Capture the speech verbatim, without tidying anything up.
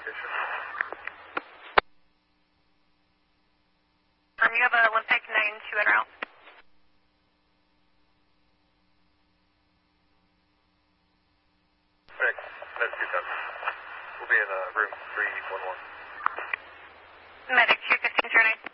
location. Um, you have a Olympic nine two en route. Okay, that's two ten. We'll be in uh, room three one one. Medic two fifteen zero nine.